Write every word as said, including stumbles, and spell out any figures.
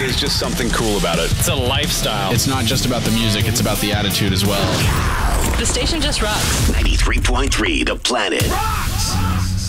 There's just something cool about it. It's a lifestyle. It's not just about the music, it's about the attitude as well. The station just rocks. ninety-three point three The Planet. Rocks!